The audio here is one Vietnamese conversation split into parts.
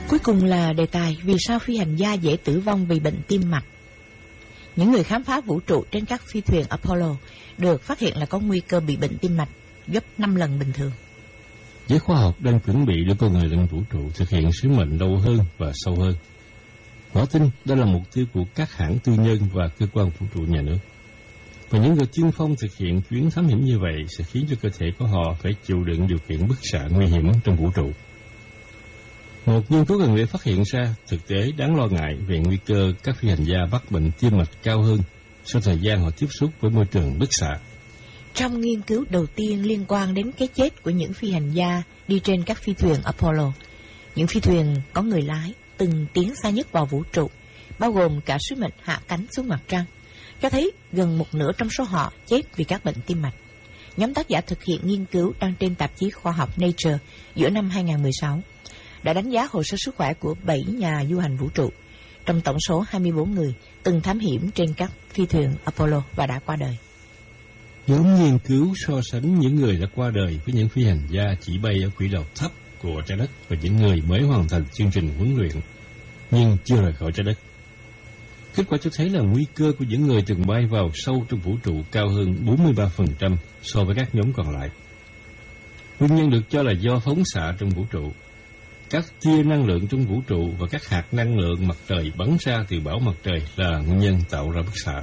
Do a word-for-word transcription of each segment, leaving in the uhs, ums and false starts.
Cuối cùng là đề tài vì sao phi hành gia dễ tử vong vì bệnh tim mạch. Những người khám phá vũ trụ trên các phi thuyền Apollo được phát hiện là có nguy cơ bị bệnh tim mạch gấp năm lần bình thường. Giới khoa học đang chuẩn bị đưa con người lên vũ trụ thực hiện sứ mệnh lâu hơn và sâu hơn. Họ tin đó là mục tiêu của các hãng tư nhân và cơ quan vũ trụ nhà nước. Và những người tiên phong thực hiện chuyến thám hiểm như vậy sẽ khiến cho cơ thể của họ phải chịu đựng điều kiện bức xạ nguy hiểm trong vũ trụ. Một nghiên cứu gần đây phát hiện ra thực tế đáng lo ngại về nguy cơ các phi hành gia mắc bệnh tim mạch cao hơn sau thời gian họ tiếp xúc với môi trường bức xạ. Trong nghiên cứu đầu tiên liên quan đến cái chết của những phi hành gia đi trên các phi thuyền Apollo, những phi thuyền có người lái từng tiến xa nhất vào vũ trụ, bao gồm cả sứ mệnh hạ cánh xuống mặt trăng, cho thấy gần một nửa trong số họ chết vì các bệnh tim mạch. Nhóm tác giả thực hiện nghiên cứu đăng trên tạp chí khoa học Nature giữa năm hai không một sáu đã đánh giá hồ sơ sức khỏe của bảy nhà du hành vũ trụ trong tổng số hai mươi bốn người từng thám hiểm trên các phi thuyền Apollo và đã qua đời. Nhóm nghiên cứu so sánh những người đã qua đời với những phi hành gia chỉ bay ở quỹ đạo thấp của trái đất và những người mới hoàn thành chương trình huấn luyện nhưng chưa rời khỏi trái đất. Kết quả cho thấy là nguy cơ của những người từng bay vào sâu trong vũ trụ cao hơn bốn mươi ba phần trăm so với các nhóm còn lại. Nguyên nhân được cho là do phóng xạ trong vũ trụ. Các tia năng lượng trong vũ trụ và các hạt năng lượng mặt trời bắn ra từ bão mặt trời là nguyên nhân tạo ra bức xạ.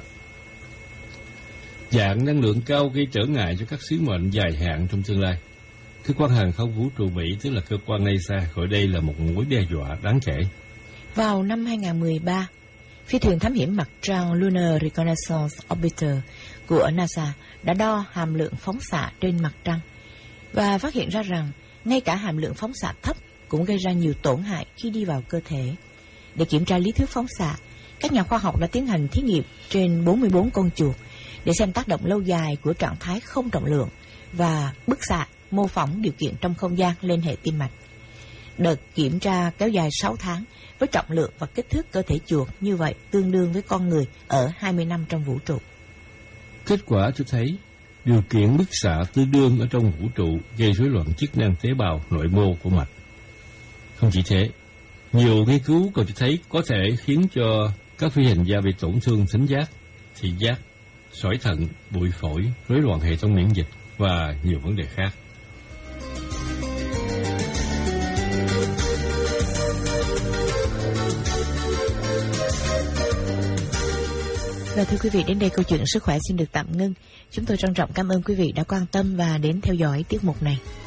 Dạng năng lượng cao gây trở ngại cho các sứ mệnh dài hạn trong tương lai. Cơ quan hàng không vũ trụ Mỹ, tức là cơ quan NASA, gọi đây là một mối đe dọa đáng kể. Vào năm hai không một ba, phi thuyền thám hiểm mặt trăng Lunar Reconnaissance Orbiter của NASA đã đo hàm lượng phóng xạ trên mặt trăng và phát hiện ra rằng ngay cả hàm lượng phóng xạ thấp cũng gây ra nhiều tổn hại khi đi vào cơ thể. Để kiểm tra lý thuyết phóng xạ, các nhà khoa học đã tiến hành thí nghiệm trên bốn mươi bốn con chuột để xem tác động lâu dài của trạng thái không trọng lượng và bức xạ mô phỏng điều kiện trong không gian lên hệ tim mạch. Đợt kiểm tra kéo dài sáu tháng với trọng lượng và kích thước cơ thể chuột như vậy tương đương với con người ở hai mươi năm trong vũ trụ. Kết quả cho thấy điều kiện bức xạ tương đương ở trong vũ trụ gây rối loạn chức năng tế bào nội mô của mạch. Không chỉ thế, nhiều nghiên cứu còn cho thấy có thể khiến cho các phi hành gia bị tổn thương thính giác, thị giác, sỏi thận, bụi phổi, rối loạn hệ thống miễn dịch và nhiều vấn đề khác. Và thưa quý vị, đến đây câu chuyện sức khỏe xin được tạm ngưng. Chúng tôi trân trọng cảm ơn quý vị đã quan tâm và đến theo dõi tiết mục này.